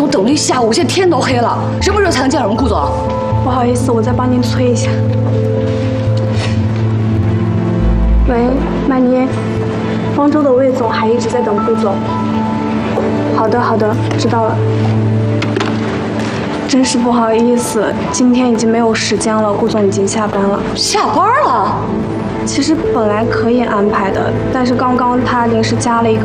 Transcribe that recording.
总等了一下午，现在天都黑了，什么时候才能见着我们顾总？ 不好意思，我再帮您催一下。喂，曼妮，方舟的魏总还一直在等顾总。好的，好的，知道了。真是不好意思，今天已经没有时间了，顾总已经下班了。 下班了？ 其实本来可以安排的，但是刚刚他临时加了一个